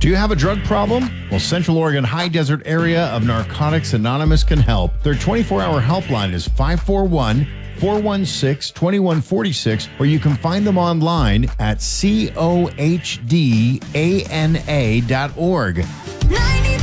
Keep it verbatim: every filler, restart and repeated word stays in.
Do you have a drug problem? Well, Central Oregon High Desert Area of Narcotics Anonymous can help. Their twenty-four hour helpline is five four one, four one six, two one four six, or you can find them online at cohdana dot org.